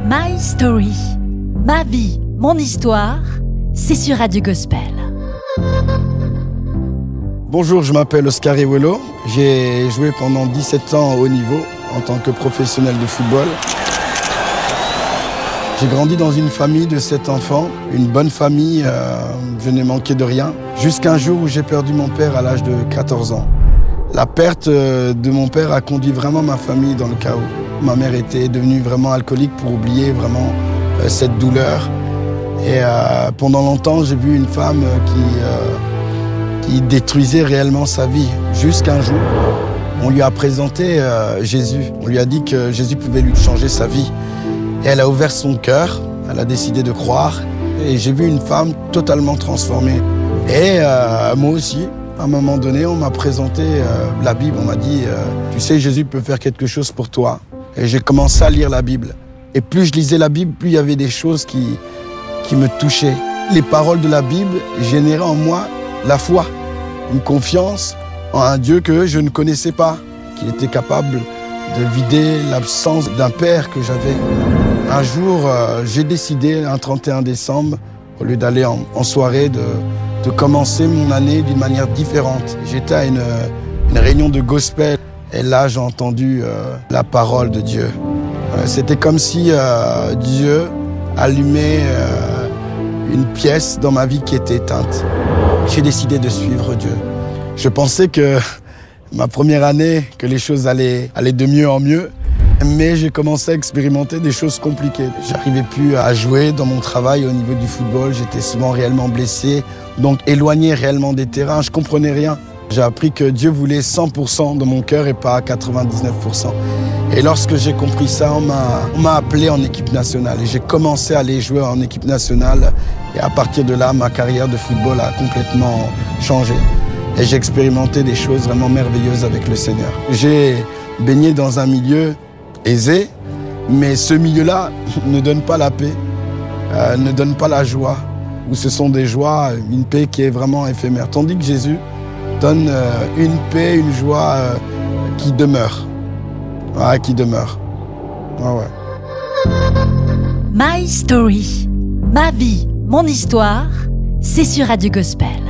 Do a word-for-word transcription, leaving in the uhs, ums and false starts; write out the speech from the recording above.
My Story, ma vie, mon histoire, c'est sur Radio Gospel. Bonjour, je m'appelle Oscar Ewelo. J'ai joué pendant dix-sept ans au haut niveau en tant que professionnel de football. J'ai grandi dans une famille de sept enfants, une bonne famille, euh, je n'ai manqué de rien, jusqu'à un jour où j'ai perdu mon père à l'âge de quatorze ans. La perte de mon père a conduit vraiment ma famille dans le chaos. Ma mère était devenue vraiment alcoolique pour oublier vraiment euh, cette douleur. Et euh, pendant longtemps, j'ai vu une femme qui, euh, qui détruisait réellement sa vie. Jusqu'un jour, on lui a présenté euh, Jésus. On lui a dit que Jésus pouvait lui changer sa vie. Et elle a ouvert son cœur, elle a décidé de croire. Et j'ai vu une femme totalement transformée. Et euh, moi aussi, à un moment donné, on m'a présenté euh, la Bible. On m'a dit, euh, tu sais, Jésus peut faire quelque chose pour toi. Et j'ai commencé à lire la Bible. Et plus je lisais la Bible, plus il y avait des choses qui, qui me touchaient. Les paroles de la Bible généraient en moi la foi, une confiance en un Dieu que je ne connaissais pas, qu'il était capable de vider l'absence d'un père que j'avais. Un jour, euh, j'ai décidé, un trente et un décembre, au lieu d'aller en, en soirée, de, de commencer mon année d'une manière différente. J'étais à une, une réunion de gospel et là, j'ai entendu euh, la parole de Dieu. Euh, c'était comme si euh, Dieu allumait euh, une pièce dans ma vie qui était éteinte. J'ai décidé de suivre Dieu. Je pensais que ma première année, que les choses allaient, allaient de mieux en mieux, mais j'ai commencé à expérimenter des choses compliquées. J'arrivais plus à jouer dans mon travail au niveau du football, j'étais souvent réellement blessé, donc éloigné réellement des terrains, je comprenais rien. J'ai appris que Dieu voulait cent pour cent de mon cœur et pas quatre-vingt-dix-neuf pour cent. Et lorsque j'ai compris ça, on m'a, on m'a appelé en équipe nationale et j'ai commencé à aller jouer en équipe nationale. Et à partir de là, ma carrière de football a complètement changé. Et j'ai expérimenté des choses vraiment merveilleuses avec le Seigneur. J'ai baigné dans un milieu aisé, mais ce milieu-là ne donne pas la paix, euh, ne donne pas la joie, où ce sont des joies, une paix qui est vraiment éphémère. Tandis que Jésus donne euh, une paix, une joie euh, qui demeure. Ouais, qui demeure. Ouais, ouais. My Story, ma vie, mon histoire, c'est sur Radio Gospel.